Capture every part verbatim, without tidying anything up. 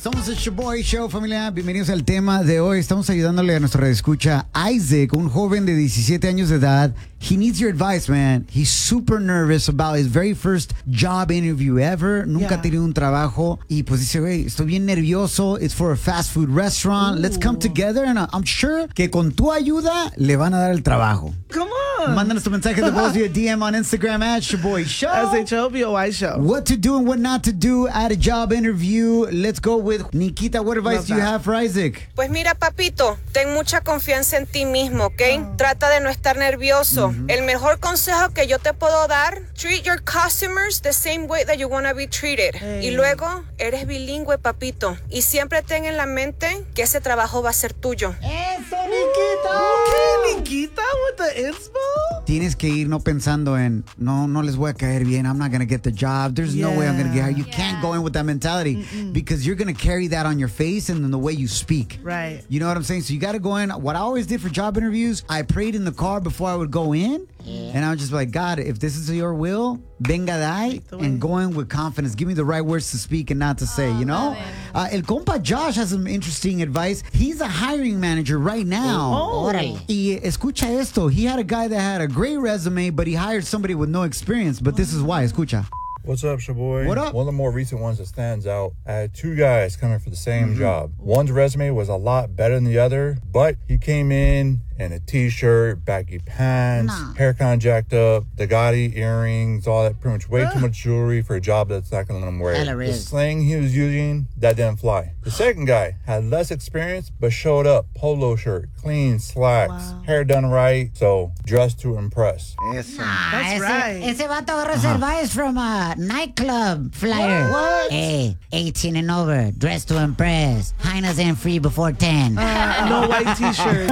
Somos el Shoboy Show, familia. Bienvenidos al tema de hoy. Estamos ayudándole a nuestro redescucha Isaac, un joven de diecisiete años de edad. He needs your advice, man. He's super nervous about his very first job interview ever. Nunca Yeah. ha tenido un trabajo. Y pues dice, güey, estoy bien nervioso. It's for a fast food restaurant. Ooh. Let's come together. And I'm sure que con tu ayuda le van a dar el trabajo. Come on. Mándanos tu mensaje de voz vía D M on Instagram at Shoboy Show. S H O B O Y Show. What to do and what not to do at a job interview. Let's go with Nikita. What advice Love do you that. have for Isaac? Pues mira, papito, ten mucha confianza en ti mismo, ¿ok? Trata de no estar nervioso. El mejor consejo que yo te puedo dar, treat your customers the same way that you want to be treated. Hey. Y luego, eres bilingüe, papito. Y siempre ten en la mente que ese trabajo va a ser tuyo. ¡Eso, Nikita! Okay, Nikita with the inspo. Tienes que ir no pensando en, no, no les voy a caer bien. I'm not going to get the job. There's no way I'm going to get hired. You can't go in with that mentality because you're going to carry that on your face and in the way you speak. Right. You know what I'm saying? So you got to go in. What I always did for job interviews, I prayed in the car before I would go in. And I was just like, God, if this is your will, venga de ahí, and go in with confidence. Give me the right words to speak and not to say, you know? Uh, el compa Josh has some interesting advice. He's a hiring manager right now. Oh. Órale. Y escucha esto. He had a guy that had a great resume, but he hired somebody with no experience. But this is why. Escucha. What's up, Shoboy? What up? One of the more recent ones that stands out, I had two guys coming for the same job. One's resume was a lot better than the other, but he came in in a t-shirt, baggy pants, Nah. hair kind of jacked up, Bugatti earrings, all that, pretty much way too much jewelry for a job that's not going to let him wear it. Hella The riz. slang he was using, that didn't fly. The second guy had less experience, but showed up, polo shirt, clean slacks, Wow. hair done right, so dressed to impress. Eso. Ah, That's ese, right. ese vato agarró ese advice from a nightclub flyer. What? Hey, eighteen and over, dressed to impress. Hyenas ain't free before ten. Uh, no white t-shirts.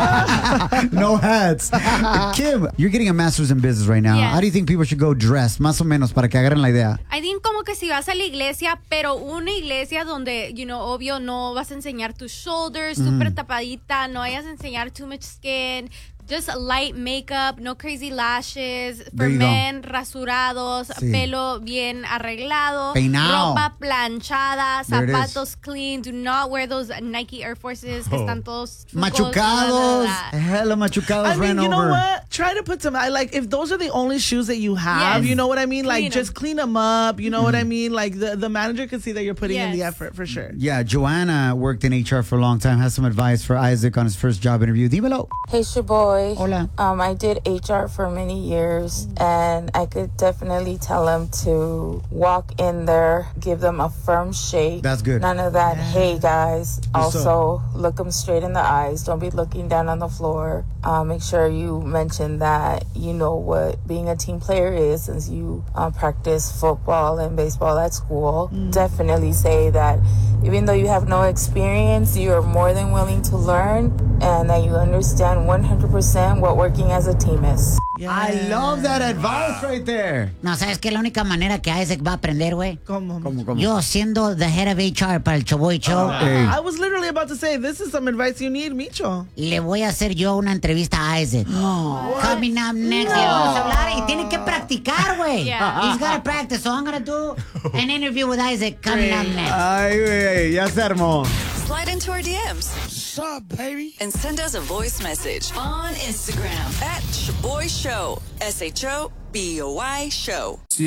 No hats. Kim, you're getting a master's in business right now. Yes. How do you think people should go dressed? Más o menos, para que agarren la idea. I think como que si vas a la iglesia, pero una iglesia donde, you know, obvio no vas a enseñar tus shoulders, súper tapadita, no vayas a enseñar too much skin, just light makeup, no crazy lashes, There for you go. men, rasurados, Sí. pelo bien arreglado, Peinado. ropa planchada, There it is. zapatos clean, do not wear those Nike Air Forces que Oh. están todos chucos, Machucados. bla, bla, bla. Hella machucados I mean, ran you know over. what? Try to put some. I like if those are the only shoes that you have. Yes. You know what I mean? Clean Like 'em. just clean them up. You know what I mean? Like the the manager can see that you're putting in the Yes. effort for sure. Yeah, Joanna worked in H R for a long time, has some advice for Isaac on his first job interview. Dímelo. Hey, Shoboy. Hola. Um, I did H R for many years, and I could definitely tell them to walk in there, give them a firm shake. That's good. None of that, hey, guys. What's Also, look them straight in the eyes. Don't be looking down on the floor. Uh, make sure you mention that you know what being a team player is since you uh, practice football and baseball at school. Definitely say that even though you have no experience, you are more than willing to learn and that you understand one hundred percent what working as a team is. I love that advice right there. No, ¿sabes qué? La única manera que Isaac va a aprender, güey. Come on. ¿Cómo, cómo? Yo siendo the head of H R para el Shoboy Show, Hey. I was literally about to say this is some advice you need, Micho. le voy a hacer yo una entrevista a Isaac. Coming up next, le vamos a hablar y tiene que practicar, güey. Yeah. He's got to practice, so I'm going to do an interview with Isaac coming up next. Ay, güey, ya se armó. Slide into our D Ms. What's up, baby? And send us a voice message on Instagram at Shoboy Show. S H O B O Y Show.